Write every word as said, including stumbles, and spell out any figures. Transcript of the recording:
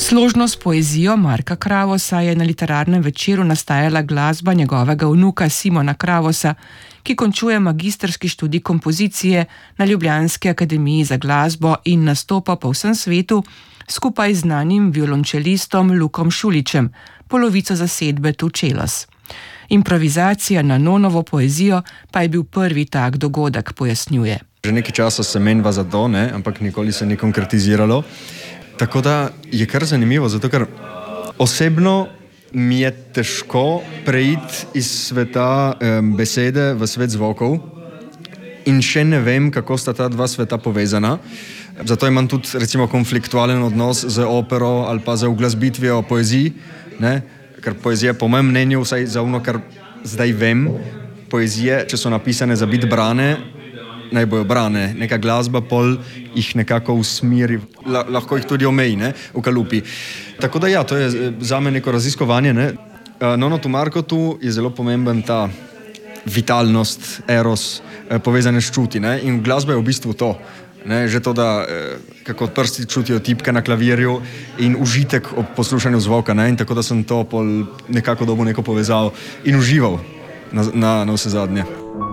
Složno s poezijo Marka Kravosa je na literarnem večeru nastajala glasba njegovega vnuka Simona Kravosa, ki končuje magistrski študij kompozicije na Ljubljanski akademiji za glasbo in nastopa po vsem svetu skupaj z znanim violončelistom Lukom Šuličem, polovico zasedbe Tu Čelos. Improvizacija na Nonovo poezijo pa je bil prvi tak dogodek, pojasnjuje. Že nekaj časa se menjava za to, ne? Ampak nikoli se ni konkretiziralo. Tako da je kar zanimivo, zato ker osebno mi je težko preiti iz sveta um, besede v svet zvokov in še ne vem, kako sta ta dva sveta povezana. Zato imam tudi recimo konfliktualen odnos z opero ali pa z uglasbitvijo poeziji, ne? Ker poezija po mojem mnenju, vsaj za ono, kar zdaj vem, poezije, če so napisane za biti brane, naj bojo brane. Neka glasba pol jih nekako usmiri, La, lahko jih tudi omeji, ne, v kalupi. Tako da ja, to je zame neko raziskovanje, ne. Nono tu Markotu je zelo pomemben ta vitalnost, eros, povezane s čuti, ne, in glasba je v bistvu to. Ne, že to, da kako prsti čutijo tipke na klavirju in užitek ob poslušanju zvoka, ne, in tako da sem to pol nekako dobil neko povezavo in užival na, na, na vse zadnje.